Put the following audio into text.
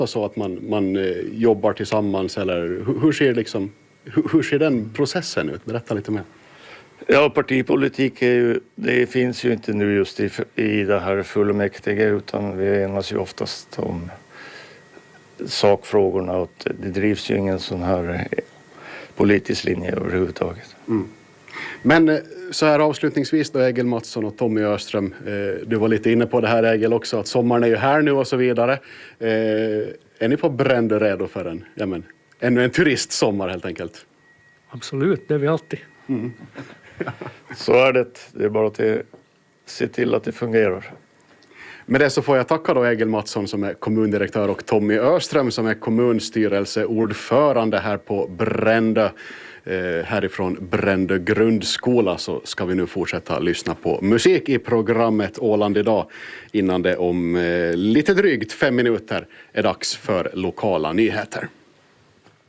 så att man jobbar tillsammans, eller hur ser den processen ut? Berätta lite mer. Ja, partipolitik det finns ju inte nu just i det här fullmäktige, utan vi enas ju oftast om sakfrågorna och det drivs ju ingen sån här politisk linje överhuvudtaget. Mm. Men så här avslutningsvis då, Egil Mattsson och Tommy Öström, du var lite inne på det här, Egil, också, att sommaren är ju här nu och så vidare. Är ni på Brändö redo för ännu en turistsommar helt enkelt? Absolut, det är vi alltid. Mm. Så är det. Det är bara att se till att det fungerar. Med det så får jag tacka då Egil Mattsson som är kommundirektör och Tommy Öström som är kommunstyrelseordförande här på Brändö. Härifrån Brändö grundskola så ska vi nu fortsätta lyssna på musik i programmet Åland idag, innan det om lite drygt 5 minuter är dags för lokala nyheter.